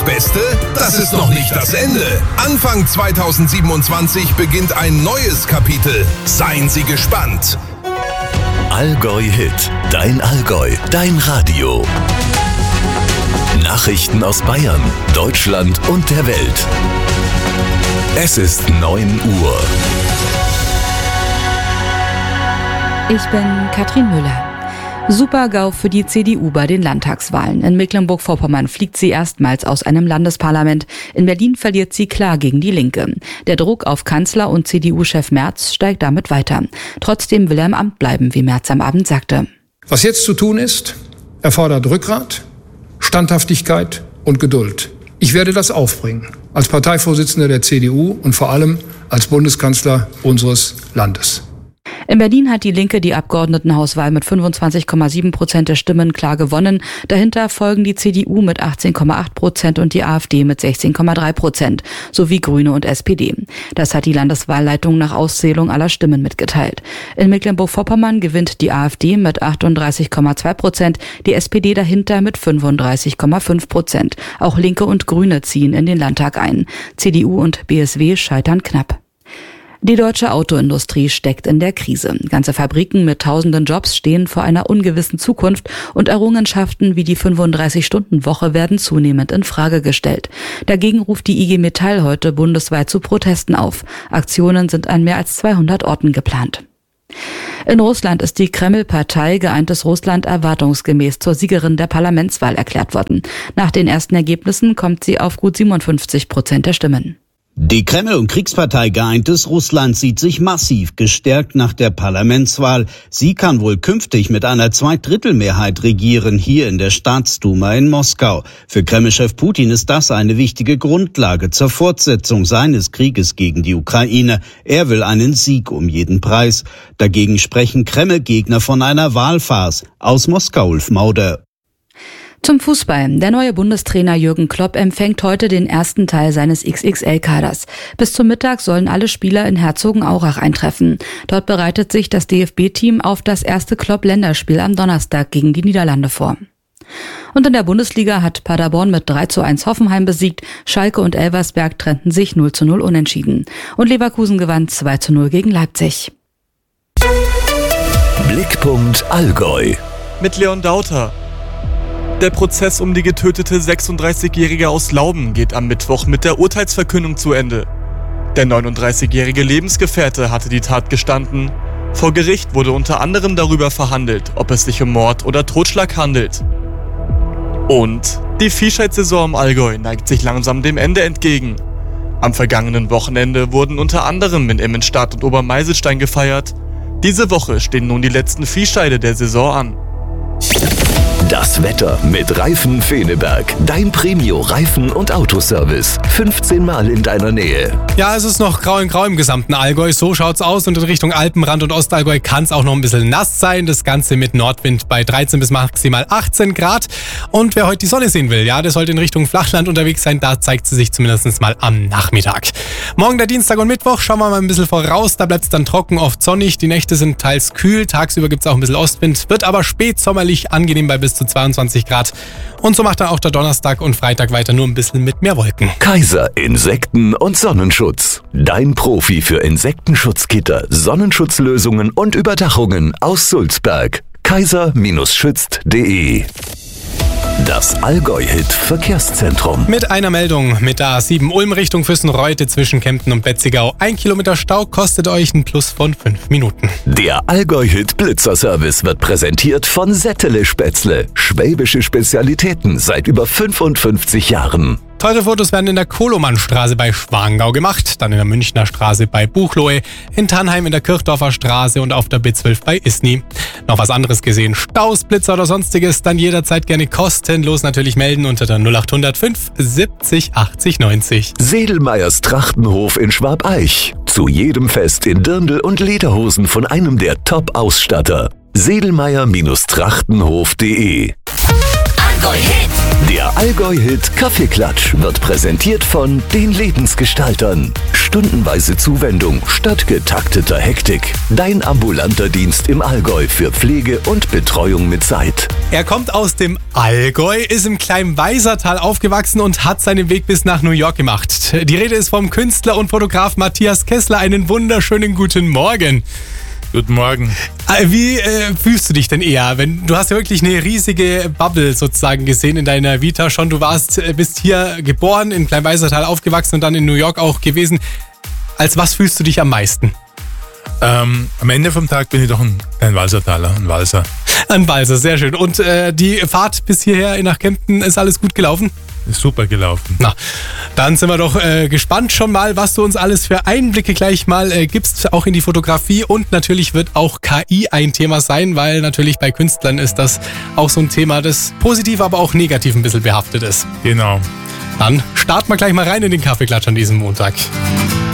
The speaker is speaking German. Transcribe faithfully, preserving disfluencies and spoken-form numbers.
Beste? Das ist noch nicht das Ende. Anfang zweitausendsiebenundzwanzig beginnt ein neues Kapitel. Seien Sie gespannt. Allgäu Hit. Dein Allgäu. Dein Radio. Nachrichten aus Bayern, Deutschland und der Welt. Es ist neun Uhr. Ich bin Katrin Müller. Super-GAU für die C D U bei den Landtagswahlen. In Mecklenburg-Vorpommern fliegt sie erstmals aus einem Landesparlament. In Berlin verliert sie klar gegen die Linke. Der Druck auf Kanzler und C D U-Chef Merz steigt damit weiter. Trotzdem will er im Amt bleiben, wie Merz am Abend sagte. Was jetzt zu tun ist, erfordert Rückgrat, Standhaftigkeit und Geduld. Ich werde das aufbringen, als Parteivorsitzender der C D U und vor allem als Bundeskanzler unseres Landes. In Berlin hat die Linke die Abgeordnetenhauswahl mit fünfundzwanzig Komma sieben Prozent der Stimmen klar gewonnen. Dahinter folgen die C D U mit achtzehn Komma acht Prozent und die AfD mit sechzehn Komma drei Prozent, sowie Grüne und S P D. Das hat die Landeswahlleitung nach Auszählung aller Stimmen mitgeteilt. In Mecklenburg-Vorpommern gewinnt die AfD mit achtunddreißig Komma zwei Prozent, die S P D dahinter mit fünfunddreißig Komma fünf Prozent. Auch Linke und Grüne ziehen in den Landtag ein. C D U und B S W scheitern knapp. Die deutsche Autoindustrie steckt in der Krise. Ganze Fabriken mit tausenden Jobs stehen vor einer ungewissen Zukunft und Errungenschaften wie die fünfunddreißig-Stunden-Woche werden zunehmend in Frage gestellt. Dagegen ruft die I G Metall heute bundesweit zu Protesten auf. Aktionen sind an mehr als zweihundert Orten geplant. In Russland ist die Kreml-Partei Geeintes Russland erwartungsgemäß zur Siegerin der Parlamentswahl erklärt worden. Nach den ersten Ergebnissen kommt sie auf gut siebenundfünfzig Prozent der Stimmen. Die Kreml- und Kriegspartei Geeintes Russland sieht sich massiv gestärkt nach der Parlamentswahl. Sie kann wohl künftig mit einer Zweidrittelmehrheit regieren, hier in der Staatsduma in Moskau. Für Kreml-Chef Putin ist das eine wichtige Grundlage zur Fortsetzung seines Krieges gegen die Ukraine. Er will einen Sieg um jeden Preis. Dagegen sprechen Kreml-Gegner von einer Wahlfarce. Aus Moskau, Ulf Mauder. Zum Fußball. Der neue Bundestrainer Jürgen Klopp empfängt heute den ersten Teil seines X X L-Kaders. Bis zum Mittag sollen alle Spieler in Herzogenaurach eintreffen. Dort bereitet sich das D F B-Team auf das erste Klopp-Länderspiel am Donnerstag gegen die Niederlande vor. Und in der Bundesliga hat Paderborn mit drei zu eins Hoffenheim besiegt. Schalke und Elversberg trennten sich null zu null unentschieden. Und Leverkusen gewann zwei zu null gegen Leipzig. Blickpunkt Allgäu. Mit Leon Dauter. Der Prozess um die getötete sechsunddreißigjährige aus Lauben geht am Mittwoch mit der Urteilsverkündung zu Ende. Der neununddreißigjährige Lebensgefährte hatte die Tat gestanden. Vor Gericht wurde unter anderem darüber verhandelt, ob es sich um Mord oder Totschlag handelt. Und die Viehscheidsaison im Allgäu neigt sich langsam dem Ende entgegen. Am vergangenen Wochenende wurden unter anderem in Immenstadt und Obermeiselstein gefeiert. Diese Woche stehen nun die letzten Viehscheide der Saison an. Das Wetter mit Reifen Feneberg. Dein Premio-Reifen- und Autoservice. fünfzehn Mal in deiner Nähe. Ja, es ist noch grau in grau im gesamten Allgäu. So schaut's aus. Und in Richtung Alpenrand und Ostallgäu kann es auch noch ein bisschen nass sein. Das Ganze mit Nordwind bei dreizehn bis maximal achtzehn Grad. Und wer heute die Sonne sehen will, ja, der sollte in Richtung Flachland unterwegs sein. Da zeigt sie sich zumindest mal am Nachmittag. Morgen der Dienstag und Mittwoch. Schauen wir mal ein bisschen voraus. Da bleibt es dann trocken, oft sonnig. Die Nächte sind teils kühl. Tagsüber gibt es auch ein bisschen Ostwind. Wird aber spätsommerlich angenehm bei bis zu zweiundzwanzig Grad. Und so macht dann auch der Donnerstag und Freitag weiter, nur ein bisschen mit mehr Wolken. Kaiser Insekten- und Sonnenschutz. Dein Profi für Insektenschutzgitter, Sonnenschutzlösungen und Überdachungen aus Sulzberg. kaiser schützt punkt de. Das Allgäu-Hit-Verkehrszentrum. Mit einer Meldung mit der A sieben Ulm Richtung Füssen-Reute zwischen Kempten und Betzigau. Ein Kilometer Stau kostet euch ein Plus von fünf Minuten. Der Allgäu-Hit-Blitzerservice wird präsentiert von Settele Spätzle. Schwäbische Spezialitäten seit über fünfundfünfzig Jahren. Teure Fotos werden in der Kolomannstraße bei Schwangau gemacht, dann in der Münchner Straße bei Buchloe, in Tannheim in der Kirchdorfer Straße und auf der B zwölf bei Isny. Noch was anderes gesehen, Staus, Blitzer oder sonstiges, dann jederzeit gerne kostenlos natürlich melden unter der null acht null null fünf siebzig achtzig neunzig. Sedelmeyers Trachtenhof in Schwabeich. Zu jedem Fest in Dirndl und Lederhosen von einem der Top-Ausstatter. sedelmeyer Trachtenhof punkt de Allgäu-Hit. Der Allgäu-Hit Kaffeeklatsch wird präsentiert von den Lebensgestaltern. Stundenweise Zuwendung statt getakteter Hektik. Dein ambulanter Dienst im Allgäu für Pflege und Betreuung mit Zeit. Er kommt aus dem Allgäu, ist im kleinen Weisertal aufgewachsen und hat seinen Weg bis nach New York gemacht. Die Rede ist vom Künstler und Fotograf Matthias Kessler. Einen wunderschönen guten Morgen. Guten Morgen. Wie äh, fühlst du dich denn eher? Wenn, du hast ja wirklich eine riesige Bubble sozusagen gesehen in deiner Vita schon. Du warst, bist hier geboren, in Kleinweisertal aufgewachsen und dann in New York auch gewesen. Als was fühlst du dich am meisten? Ähm, am Ende vom Tag bin ich doch ein, ein Walsertaler, ein Walser. Ein Walser, sehr schön. Und äh, die Fahrt bis hierher nach Kempten, ist alles gut gelaufen? Ist super gelaufen. Na, dann sind wir doch äh, gespannt schon mal, was du uns alles für Einblicke gleich mal äh, gibst, auch in die Fotografie. Und natürlich wird auch K I ein Thema sein, weil natürlich bei Künstlern ist das auch so ein Thema, das positiv, aber auch negativ ein bisschen behaftet ist. Genau. Dann starten wir gleich mal rein in den Kaffeeklatsch an diesem Montag.